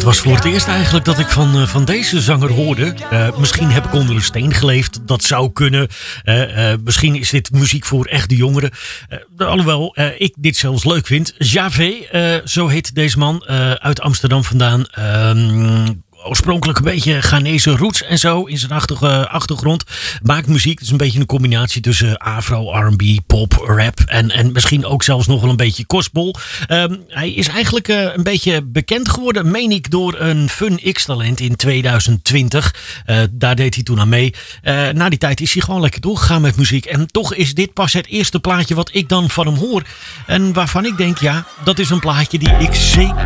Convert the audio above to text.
was voor het eerst eigenlijk dat ik van deze zanger hoorde. Misschien heb ik onder een steen geleefd. Dat zou kunnen. Misschien is dit muziek voor echte jongeren. Alhoewel ik dit zelfs leuk vind. Javé, zo heet deze man. Uit Amsterdam vandaan. Oorspronkelijk een beetje Ghanese roots en zo in zijn achtergrond. Maakt muziek, het is een beetje een combinatie tussen afro, R&B, pop, rap en misschien ook zelfs nog wel een beetje gospel. Hij is eigenlijk een beetje bekend geworden, meen ik, door een Fun X-talent in 2020. Daar deed hij toen aan mee. Na die tijd is hij gewoon lekker doorgegaan met muziek. En toch is dit pas het eerste plaatje wat ik dan van hem hoor. En waarvan ik denk, ja, dat is een plaatje die ik zeker